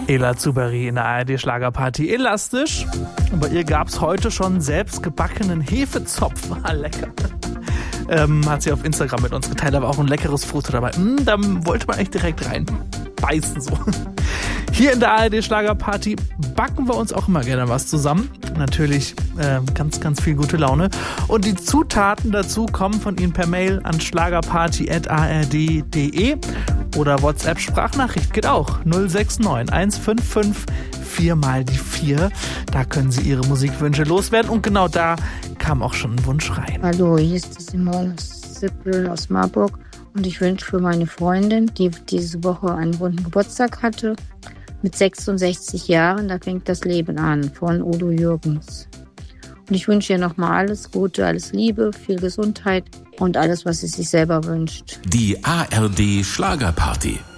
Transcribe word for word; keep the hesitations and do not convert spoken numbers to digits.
Ela Zuberi in der A R D-Schlagerparty Elastisch. Und bei ihr gab es heute schon selbstgebackenen Hefezopf. Ah, lecker. Ähm, hat sie auf Instagram mit uns geteilt, aber auch ein leckeres Foto dabei. Mm, da wollte man echt direkt reinbeißen so. Hier in der A R D-Schlagerparty backen wir uns auch immer gerne was zusammen. Natürlich äh, ganz, ganz viel gute Laune. Und die Zutaten dazu kommen von Ihnen per Mail an schlagerparty at a r d punkt d e oder WhatsApp-Sprachnachricht geht auch. null sechs neun eins fünf fünf vier mal die vier. Da können Sie Ihre Musikwünsche loswerden. Und genau da kam auch schon ein Wunsch rein. Hallo, hier ist die Simone Sippel aus Marburg. Und ich wünsche für meine Freundin, die diese Woche einen runden Geburtstag hatte, mit sechsundsechzig Jahren, da fängt das Leben an, von Udo Jürgens. Und ich wünsche ihr nochmal alles Gute, alles Liebe, viel Gesundheit und alles, was sie sich selber wünscht. Die A R D Schlagerparty.